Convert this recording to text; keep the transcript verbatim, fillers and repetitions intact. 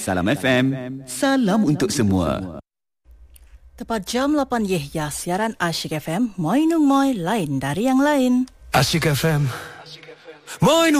Salam F M, salam untuk semua. Tepat jam lapan Yahya, siaran Asyik F M, moi nung moi, lain dari yang lain. Asyik F M, moi